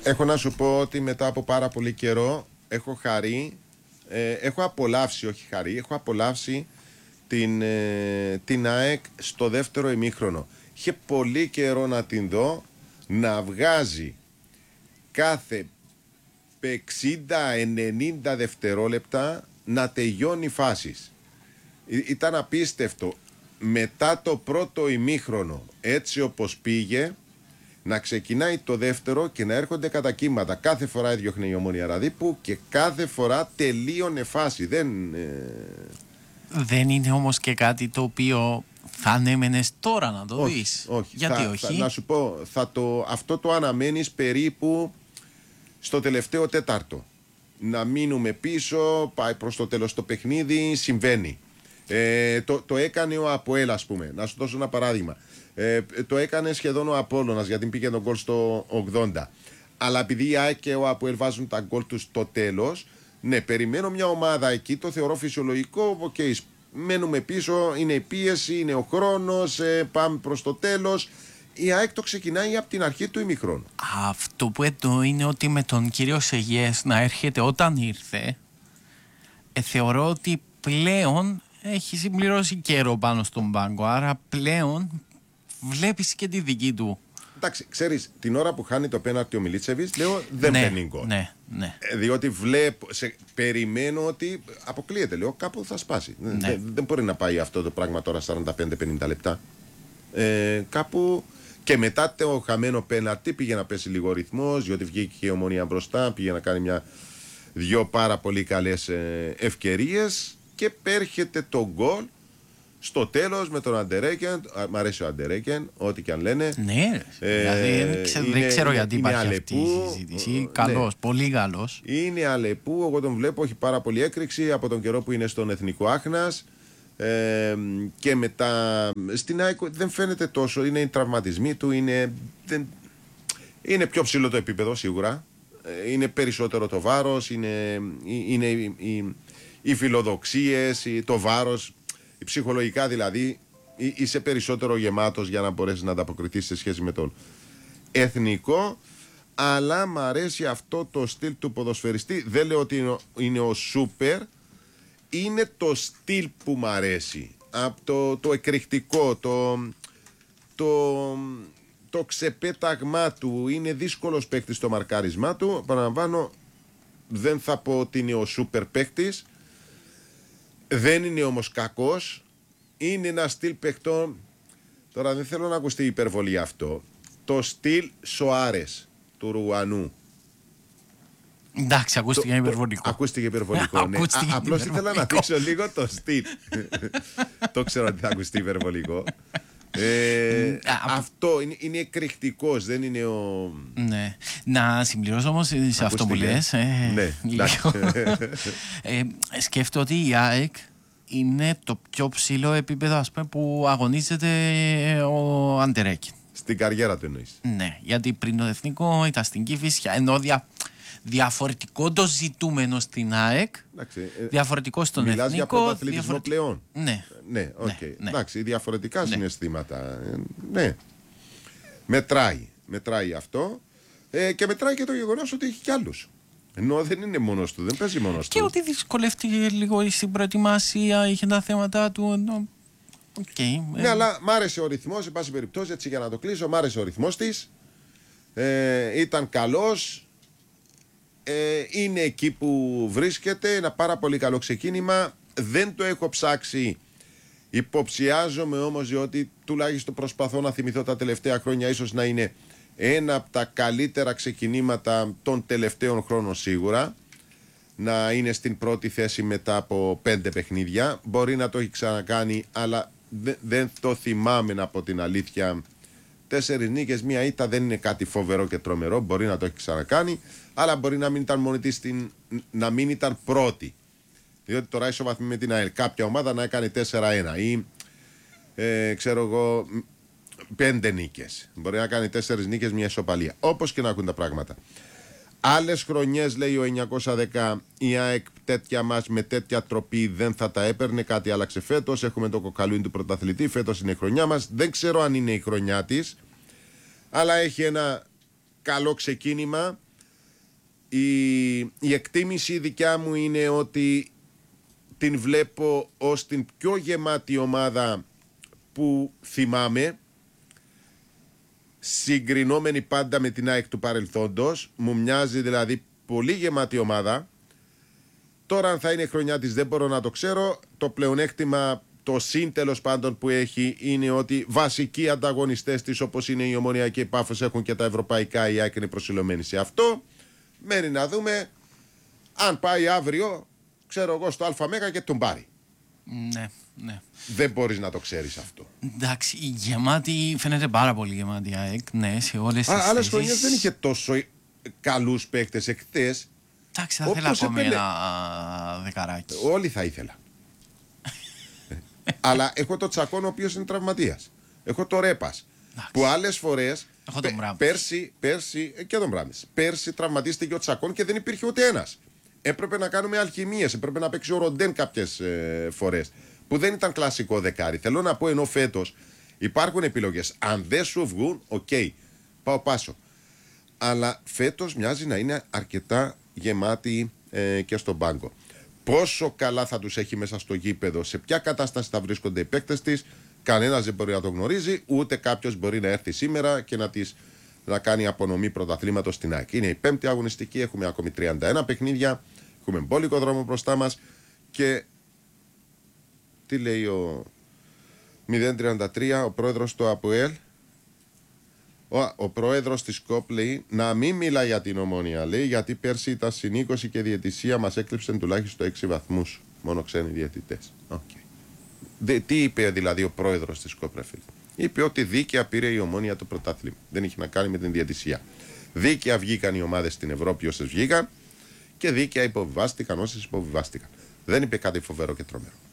Έχω να σου πω ότι μετά από πάρα πολύ καιρό έχω χαρεί, έχω απολαύσει, όχι χαρεί, έχω απολαύσει την ΑΕΚ στο δεύτερο ημίχρονο. Είχε πολύ καιρό να την δω να βγάζει κάθε 60-90 δευτερόλεπτα να τελειώνει φάσεις. Ήταν απίστευτο. Μετά το πρώτο ημίχρονο, έτσι όπως πήγε, να ξεκινάει το δεύτερο και να έρχονται κατά κύματα. Κάθε φορά έδιωχνε η Ομόνοια Ραδίππου και κάθε φορά τελείωνε φάση. Δεν είναι όμως και κάτι το οποίο θα ανέμενες τώρα να το δεις. Όχι. Γιατί όχι? Να σου πω, αυτό το αναμένεις περίπου στο τελευταίο τέταρτο. Να μείνουμε πίσω, πάει προς το τέλος το παιχνίδι, συμβαίνει. Το έκανε ο ΑΠΟΕΛ, ας πούμε. Να σου δώσω ένα παράδειγμα. Το έκανε σχεδόν ο Απόλλωνας, γιατί πήγε τον γκολ στο 80. Αλλά επειδή η ΑΕΚ και ο ΑΠΟΕΛ βάζουν τα γκολ τους στο τέλος, ναι, περιμένω μια ομάδα εκεί, το θεωρώ φυσιολογικό. Okay, μένουμε πίσω, είναι η πίεση, είναι ο χρόνος, πάμε προς το τέλος. Η ΑΕΚ το ξεκινάει από την αρχή του ημιχρόνου. Αυτό που εννοώ είναι ότι με τον κύριο Σεγιές να έρχεται όταν ήρθε, θεωρώ ότι πλέον έχει συμπληρώσει καιρό πάνω στον πάγκο. Άρα πλέον βλέπεις και τη δική του. Εντάξει, ξέρεις, την ώρα που χάνει το πέναρτι ο Μιλίτσεβιτς, λέω δεν παίρνει γκολ. Ναι. Διότι περιμένω ότι αποκλείεται, λέω, κάπου θα σπάσει. Ναι. Δεν μπορεί να πάει αυτό το πράγμα τώρα 45-50 λεπτά. Κάπου. Και μετά το χαμένο πέναρτι πήγε να πέσει λίγο ρυθμός, διότι βγήκε η Ομόνοια μπροστά, πήγε να κάνει δυο πάρα πολύ καλές ευκαιρίες και πέρχεται το γκολ στο τέλος με τον Αντερέκεν. Μ' αρέσει ο Αντερέκεν, ό,τι και αν λένε. Ναι, δηλαδή δεν ξέρω γιατί υπάρχει αυτή η συζήτηση. Καλός, ναι. Πολύ καλός. Είναι Αλεπού, εγώ τον βλέπω, έχει πάρα πολύ έκρηξη από τον καιρό που είναι στον Εθνικό Άχνας. Και μετά στην ΑΕΚ δεν φαίνεται τόσο, είναι οι τραυματισμοί του, είναι πιο ψηλό το επίπεδο σίγουρα, είναι περισσότερο το βάρος, είναι οι φιλοδοξίες, το βάρος, ψυχολογικά δηλαδή είσαι περισσότερο γεμάτος για να μπορέσεις να ανταποκριθείς σε σχέση με τον εθνικό. Αλλά μ' αρέσει αυτό το στυλ του ποδοσφαιριστή, δεν λέω ότι είναι ο σούπερ, είναι το στυλ που μ' αρέσει. Από το εκρηκτικό, το ξεπέταγμά του. Είναι δύσκολος παίκτης στο μαρκάρισμά του. Παραλαμβάνω, δεν θα πω ότι είναι ο σούπερ παίκτης. Δεν είναι όμως κακός. Είναι ένα στυλ παιχτών. Τώρα δεν θέλω να ακουστεί υπερβολή αυτό. Το στυλ Σοάρες του Ρουγανού. Εντάξει, ακούστηκε υπερβολικό. Ακούστηκε υπερβολικό, ναι. Απλώς ήθελα να δείξω λίγο το στυλ. Το ξέρω ότι θα ακουστεί υπερβολικό. Αυτό είναι εκρηκτικός, δεν είναι ο... Ναι. Να συμπληρώσω όμως σε αυτό που λες. Ναι, σκέφτομαι ότι η ΑΕΚ είναι το πιο ψηλό επίπεδο, ας πούμε, που αγωνίζεται ο Αντερέκιν. Στην καριέρα του εννοείς? Ναι, γιατί πριν το εθνικό ήταν στην Κηφισιά, ενώ διαφορετικό το ζητούμενο στην ΑΕΚ, διαφορετικό στον εθνικό. Μιλάς για πρωταθλητισμό πλέον? Ναι. Ναι, okay. Ναι. Εντάξει, διαφορετικά συναισθήματα. Ναι. Μετράει αυτό. Και μετράει και το γεγονός ότι έχει κι άλλους. Ενώ δεν είναι μόνος του, δεν παίζει μόνος του. Και ότι δυσκολεύτηκε λίγο στην προετοιμασία, είχε τα θέματα του. Okay. Ναι, αλλά μ' άρεσε ο ρυθμός, εν πάση περιπτώσει, έτσι για να το κλείσω, μ' άρεσε ο ρυθμός της. Ήταν καλός. Είναι εκεί που βρίσκεται, ένα πάρα πολύ καλό ξεκίνημα. Δεν το έχω ψάξει, υποψιάζομαι όμως, διότι τουλάχιστον προσπαθώ να θυμηθώ τα τελευταία χρόνια, ίσως να είναι ένα από τα καλύτερα ξεκινήματα των τελευταίων χρόνων σίγουρα, να είναι στην πρώτη θέση μετά από 5 παιχνίδια. Μπορεί να το έχει ξανακάνει, αλλά δεν το θυμάμαι, να πω την αλήθεια. 4 νίκες, 1 ήττα δεν είναι κάτι φοβερό και τρομερό. Μπορεί να το έχει ξανακάνει, αλλά μπορεί να μην ήταν μόνη της, να μην ήταν πρώτη. Διότι τώρα ισοβαθμεί με την ΑΕΛ. Κάποια ομάδα να έκανε 4-1 ή ξέρω εγώ 5 νίκες. Μπορεί να κάνει 4 νίκες, 1 ισοπαλία. Όπως και να ακούν τα πράγματα. Άλλες χρονιές, λέει ο 910, η ΑΕΚ τέτοια μας με τέτοια τροπή δεν θα τα έπαιρνε. Κάτι άλλαξε φέτος. Έχουμε το κοκαλούιν του πρωταθλητή. Φέτος είναι η χρονιά μας. Δεν ξέρω αν είναι η χρονιά της, αλλά έχει ένα καλό ξεκίνημα. Η εκτίμηση δικιά μου είναι ότι την βλέπω ως την πιο γεμάτη ομάδα που θυμάμαι, συγκρινόμενη πάντα με την ΑΕΚ του παρελθόντος. Μου μοιάζει δηλαδή πολύ γεμάτη ομάδα. Τώρα αν θα είναι χρονιά της δεν μπορώ να το ξέρω. Το πλεονέκτημα, το συν τέλος πάντων που έχει, είναι ότι βασικοί ανταγωνιστές της, όπως είναι η Ομόνοια και η Πάφος, έχουν και τα ευρωπαϊκά. Η ΑΕΚ είναι προσιλωμένη σε αυτό. Μένει να δούμε αν πάει αύριο, ξέρω εγώ, στο ΑΜΕΓΑ και τον πάρει. Ναι, ναι. Δεν μπορείς να το ξέρεις αυτό. Εντάξει, η γεμάτη φαίνεται πάρα πολύ γεμάτη η ΑΕΚ, ναι, σε όλες τις Άλλες θέσεις. χρονιές δεν είχε τόσο καλούς παίκτες εχθές. Εντάξει, θα ήθελα ακόμη ένα δεκαράκι. Όλοι θα ήθελα. Αλλά έχω το Τσακόν, ο οποίος είναι τραυματίας. Έχω το Ρέπας. Που άλλες φορές. Πέρσι και τον Μπράμις. Πέρσι τραυματίστηκε ο Τσακόν και δεν υπήρχε ούτε ένας. Έπρεπε να κάνουμε αλχημίες. Έπρεπε να παίξει ο Ροντέν κάποιες φορές. Που δεν ήταν κλασικό δεκάρι. Θέλω να πω, ενώ φέτος υπάρχουν επιλογές. Αν δεν σου βγουν, οκ, πάω πάσο. Αλλά φέτος μοιάζει να είναι αρκετά γεμάτη και στον πάγκο. Πόσο καλά θα τους έχει μέσα στο γήπεδο, σε ποια κατάσταση θα βρίσκονται οι παίκτες της, κανένας δεν μπορεί να το γνωρίζει, ούτε κάποιος μπορεί να έρθει σήμερα και να κάνει απονομή πρωταθλήματος στην ΑΕΚ. Είναι η 5η αγωνιστική, έχουμε ακόμη 31 παιχνίδια, έχουμε μπόλικο δρόμο μπροστά μας και τι λέει ο 033, ο πρόεδρος του ΑΠΟΕΛ. Ο πρόεδρος της ΚΟΠ λέει να μην μιλά για την Ομόνοια, λέει, γιατί πέρσι ήταν συν 20 και διαιτησία μας έκλειψαν τουλάχιστον 6 βαθμούς. Μόνο ξένοι διαιτητές. Okay. Τι είπε δηλαδή ο πρόεδρος της ΚΟΠ, ρε φίλε? Είπε ότι δίκαια πήρε η Ομόνοια το πρωτάθλημα. Δεν είχε να κάνει με την διαιτησία. Δίκαια βγήκαν οι ομάδες στην Ευρώπη όσες βγήκαν και δίκαια υποβιβάστηκαν όσες υποβιβάστηκαν. Δεν είπε κάτι φοβερό και τρομερό.